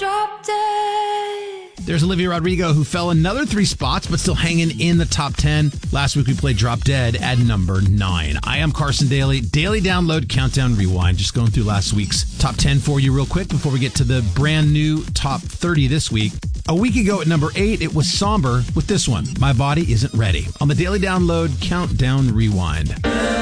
Drop Dead. There's Olivia Rodrigo, who fell another 3 spots, but still hanging in the top 10. Last week we played Drop Dead at number 9. I am Carson Daly. Daily Download, Countdown, Rewind. Just going through last week's top 10 for you real quick before we get to the brand new top 30 this week. A week ago at number 8, it was Somber with this one, My Body Isn't Ready. On the Daily Download, Countdown, Rewind.